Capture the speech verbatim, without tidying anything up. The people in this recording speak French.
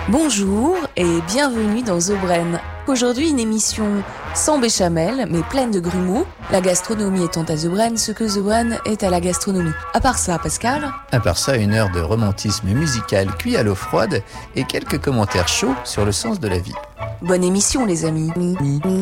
Bonjour et bienvenue dans Zobren. Aujourd'hui une émission sans béchamel mais pleine de grumeaux, la gastronomie étant à Zobren ce que Zobren est à la gastronomie. À part ça, Pascal ? À part ça, une heure de romantisme musical cuit à l'eau froide et quelques commentaires chauds sur le sens de la vie. Bonne émission les amis.